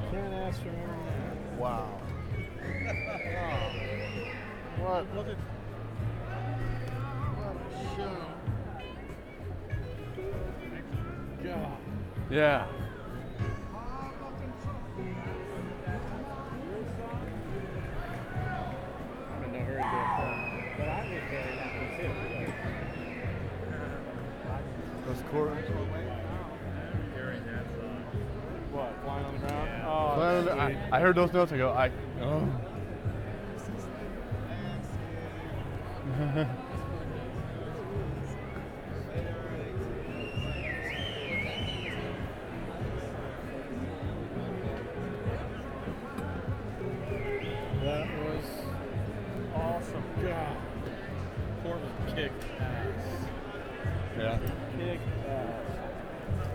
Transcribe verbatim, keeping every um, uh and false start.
Can't ask for more than that. Wow. What? Look at What a show. God. Yeah. I'm in no hurry to get it done. But I was very happy to see it. Those court. What, flying on the ground? Yeah. Oh, Well, I, sweet. I heard those notes. I go, I. Oh. That was awesome. God. Portland kicked ass. Yeah. Kicked ass.